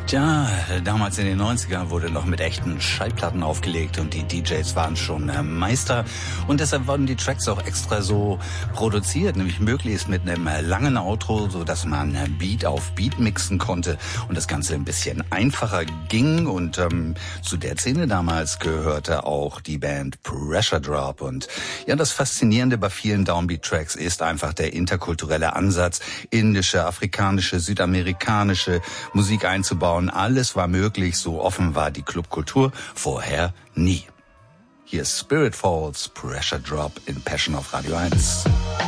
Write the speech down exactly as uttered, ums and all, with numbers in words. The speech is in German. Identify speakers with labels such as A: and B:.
A: Tja, damals in den neunzigern wurde noch mit echten Schallplatten aufgelegt und die D Js waren schon äh, Meister. Und deshalb wurden die Tracks auch extra so produziert, nämlich möglichst mit einem äh, langen Outro, so dass man äh, Beat auf Beat mixen konnte und das Ganze ein bisschen einfacher ging. Und ähm, zu der Szene damals gehörte auch die Band Pressure Drop. Und ja, das Faszinierende bei vielen Downbeat-Tracks ist einfach der interkulturelle Ansatz, indische, afrikanische, südamerikanische Musik einzubauen. Alles war möglich, so offen war die Clubkultur vorher nie. Hier ist Spirit Falls, Pressure Drop in Passion auf Radio eins.